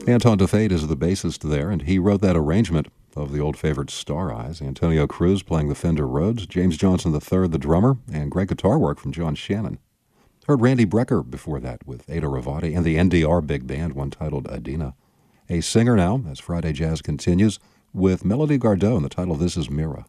Anton DeFate is the bassist there, and he wrote that arrangement of the old favorite Star Eyes. Antonio Cruz playing the Fender Rhodes, James Johnson III, the drummer, and great guitar work from John Shannon. Heard Randy Brecker before that with Ada Ravati and the NDR Big Band, one titled Adina. A singer now, as Friday Jazz continues, with Melody Gardot, and the title of this is Mira.